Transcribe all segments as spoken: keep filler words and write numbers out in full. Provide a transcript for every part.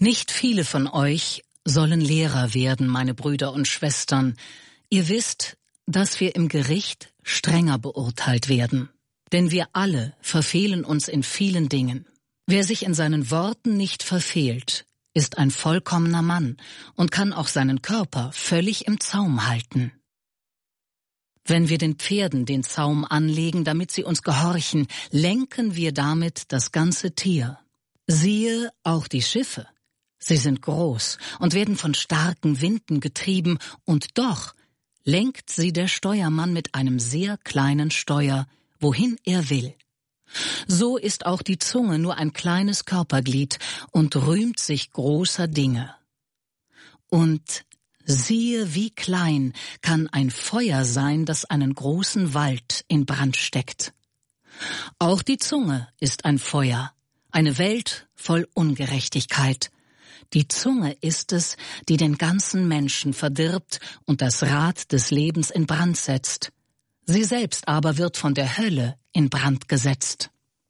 Nicht viele von euch sollen Lehrer werden, meine Brüder und Schwestern. Ihr wisst, dass wir im Gericht strenger beurteilt werden. Denn wir alle verfehlen uns in vielen Dingen. Wer sich in seinen Worten nicht verfehlt, ist ein vollkommener Mann und kann auch seinen Körper völlig im Zaum halten. Wenn wir den Pferden den Zaum anlegen, damit sie uns gehorchen, lenken wir damit das ganze Tier. Siehe auch die Schiffe. Sie sind groß und werden von starken Winden getrieben, und doch lenkt sie der Steuermann mit einem sehr kleinen Steuer, wohin er will. So ist auch die Zunge nur ein kleines Körperglied und rühmt sich großer Dinge. Und siehe, wie klein kann ein Feuer sein, das einen großen Wald in Brand steckt. Auch die Zunge ist ein Feuer, eine Welt voll Ungerechtigkeit. Die Zunge ist es, die den ganzen Menschen verdirbt und das Rad des Lebens in Brand setzt. Sie selbst aber wird von der Hölle in Brand gesetzt.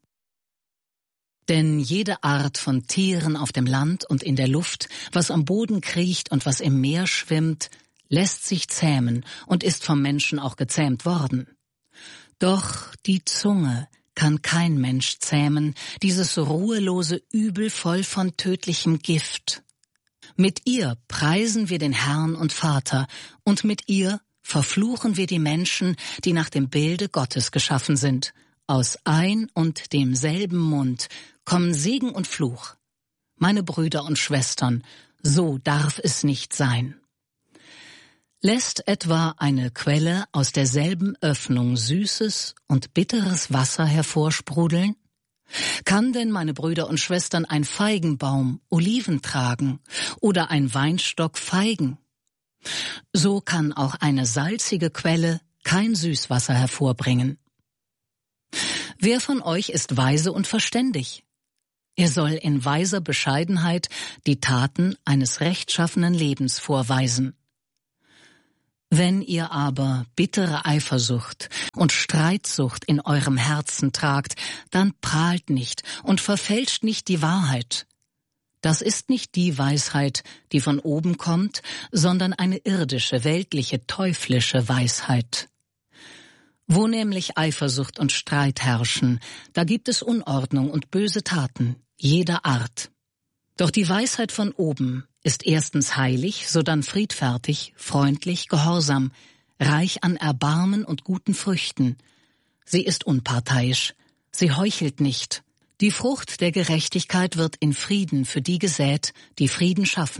Denn jede Art von Tieren auf dem Land und in der Luft, was am Boden kriecht und was im Meer schwimmt, lässt sich zähmen und ist vom Menschen auch gezähmt worden. Doch die Zunge kann kein Mensch zähmen, dieses ruhelose Übel voll von tödlichem Gift. Mit ihr preisen wir den Herrn und Vater, und mit ihr verfluchen wir die Menschen, die nach dem Bilde Gottes geschaffen sind. Aus ein und demselben Mund kommen Segen und Fluch. Meine Brüder und Schwestern, so darf es nicht sein. Lässt etwa eine Quelle aus derselben Öffnung süßes und bitteres Wasser hervorsprudeln? Kann denn, meine Brüder und Schwestern, ein Feigenbaum Oliven tragen oder ein Weinstock Feigen? So kann auch eine salzige Quelle kein Süßwasser hervorbringen. Wer von euch ist weise und verständig? Er soll in weiser Bescheidenheit die Taten eines rechtschaffenen Lebens vorweisen. Wenn ihr aber bittere Eifersucht und Streitsucht in eurem Herzen tragt, dann prahlt nicht und verfälscht nicht die Wahrheit. Das ist nicht die Weisheit, die von oben kommt, sondern eine irdische, weltliche, teuflische Weisheit. Wo nämlich Eifersucht und Streit herrschen, da gibt es Unordnung und böse Taten jeder Art. Doch die Weisheit von oben ist erstens heilig, sodann friedfertig, freundlich, gehorsam, reich an Erbarmen und guten Früchten. Sie ist unparteiisch, sie heuchelt nicht. Die Frucht der Gerechtigkeit wird in Frieden für die gesät, die Frieden schaffen.